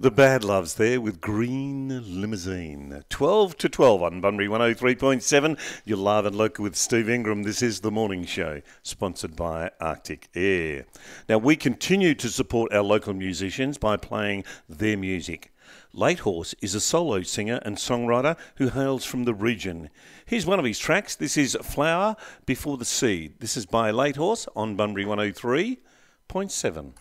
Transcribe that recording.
The Bad Loves there with Green Limousine. 12 to 12 on Bunbury 103.7. You're live and local with Steve Ingram. This is The Morning Show, sponsored by Arctic Air. Now, we continue to support our local musicians by playing their music. Late Horse is a solo singer and songwriter who hails from the region. Here's one of his tracks. This is Flower Before the Seed. This is by Late Horse on Bunbury 103.7.